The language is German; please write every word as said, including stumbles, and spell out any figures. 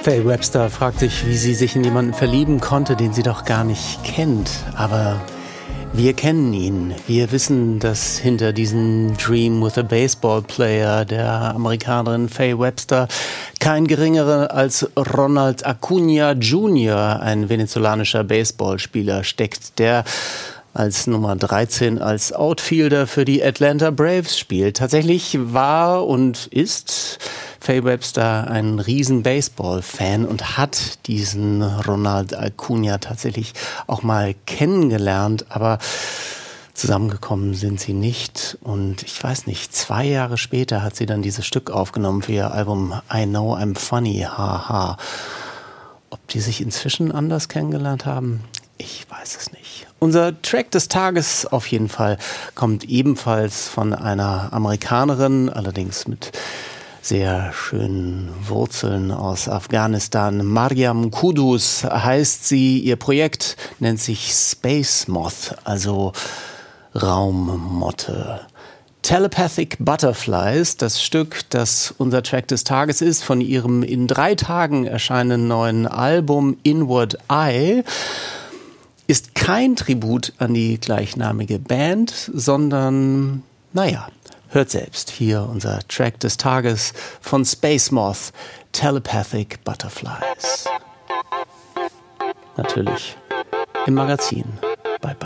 Faye Webster fragt sich, wie sie sich in jemanden verlieben konnte, den sie doch gar nicht kennt. Aber wir kennen ihn. Wir wissen, dass hinter diesem Dream with a Baseball Player der Amerikanerin Faye Webster kein geringerer als Ronald Acuna Junior, ein venezolanischer Baseballspieler, steckt, der als Nummer dreizehn als Outfielder für die Atlanta Braves spielt. Tatsächlich war und ist Faye Webster ein riesen Baseball-Fan und hat diesen Ronald Acuna tatsächlich auch mal kennengelernt, aber zusammengekommen sind sie nicht. Und ich weiß nicht, zwei Jahre später hat sie dann dieses Stück aufgenommen für ihr Album I Know I'm Funny, haha. Ob die sich inzwischen anders kennengelernt haben? Ich weiß es nicht. Unser Track des Tages auf jeden Fall kommt ebenfalls von einer Amerikanerin, allerdings mit sehr schönen Wurzeln aus Afghanistan. Mariam Kudus heißt sie. Ihr Projekt nennt sich Space Moth, also Raummotte. Telepathic Butterflies, das Stück, das unser Track des Tages ist, von ihrem in drei Tagen erscheinenden neuen Album Inward Eye, ist kein Tribut an die gleichnamige Band, sondern, naja, hört selbst. Hier unser Track des Tages von Space Moth, Telepathic Butterflies. Natürlich im Magazin.